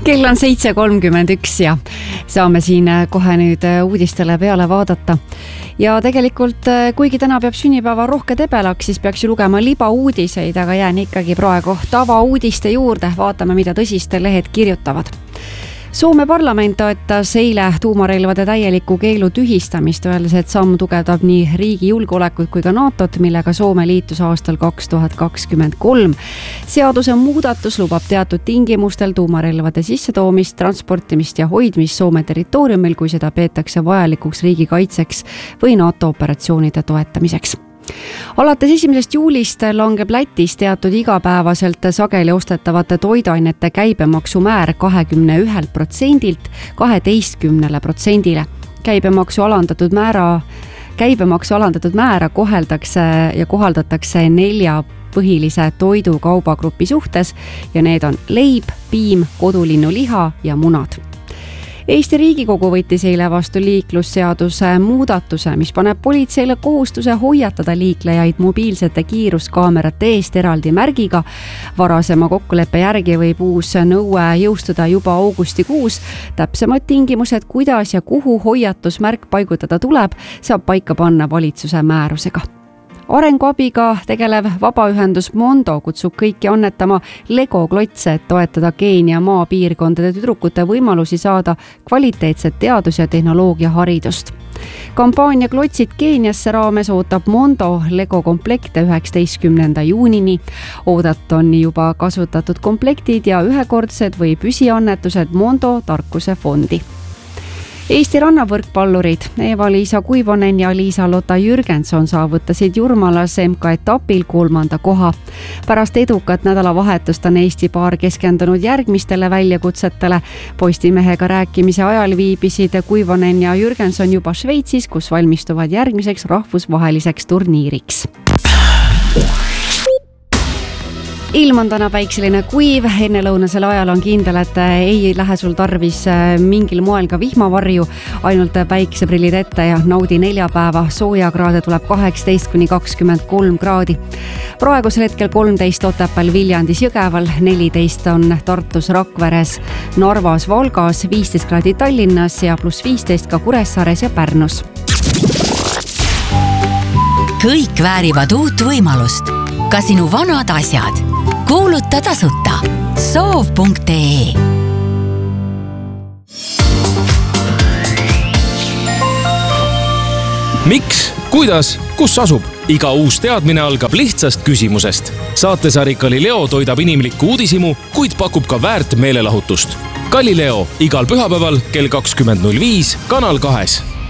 Kell on 7:31 ja saame siin kohe nüüd uudistele peale vaadata. Ja tegelikult, kuigi täna peab sünnipäeva rohke debelaks, siis peaks ju lugema libauudiseid, aga jään ikkagi praegu tavauudiste juurde. Vaatame, mida tõsiste lehed kirjutavad. Soome parlament toetas eile tuumarelvade täieliku keelu tühistamist, öeldes, et samm tugevdab nii riigi julgeolekut kui ka NATOt, millega Soome liitus aastal 2023. Seaduse muudatus lubab teatud tingimustel tuumarelvade sissetoomist, transportimist ja hoidmist Soome territooriumil, kui seda peetakse vajalikuks riigi kaitseks või NATO operatsioonide toetamiseks. Alates 1. juulist langeb Lätis teatud igapäevaselt sageli ostetavate toiduainete käibemaksumäär 21%-lt 12%-le. Käibemaksu alandatud määra kohaldatakse 4 põhilise toidukaubagrupi suhtes ja need on leib, piim, kodulinnuliha ja munad. Eesti Riigikogu võttis eile vastu liiklusseaduse muudatuse, mis paneb politseile kohustuse hoiatada liiklejaid mobiilsete kiiruskaamerate eest eraldi märgiga. Varasema kokkuleppe järgi võib uus nõue jõustuda juba augustikuus. Täpsemad tingimused, kuidas ja kuhu hoiatusmärk paigutada tuleb, saab paika panna valitsuse määrusega. Arenguabiga tegelev vabaühendus Mondo kutsub kõiki annetama Lego klotse, et toetada Keenia maapiirkondade tüdrukute võimalusi saada kvaliteetset teadus- ja tehnoloogiaharidust. Kampaania Klotsid Keeniasse raames ootab Mondo Lego komplekte 19. juunini. Oodat on juba kasutatud komplektid ja ühekordsed või püsiannetused Mondo tarkuse fondi. Eesti rannavõrkpallurid Eva-Liisa Kuivonen ja Liisa-Lotta Jürgenson saavutasid Jurmalas MK-etapil 3. koha. Pärast edukat nädalavahetust on Eesti paar keskendunud järgmistele väljakutsetele. Postimehega rääkimise ajal viibisid Kuivonen ja Jürgenson juba Šveitsis, kus valmistuvad järgmiseks rahvusvaheliseks turniiriks. Ilm on täna päikseline kuiv, ennelõunasel ajal on kindel, et ei lähe sul tarvis mingil moel ka vihmavarju, ainult päikseprillid ette ja naudi neljapäeva. Soojakraade tuleb 18–23 kraadi. Praegusel hetkel 13 Otepääl, Viljandis, Jõgeval, 14 on Tartus, Rakveres, Narvas, Valgas, 15 kraadi Tallinnas ja +15 ka Kuressaares ja Pärnus. Kõik väärivad uut võimalust. Ka sinu vanad asjad. Kuuluta tasuta. Soov.ee. Miks, kuidas, kus asub? Iga uus teadmine algab lihtsast küsimusest. Saatesari Galileo toidab inimlikku uudishimu, kuid pakub ka väärt meelelahutust. Galileo igal pühapäeval kell 20.05 Kanal 2.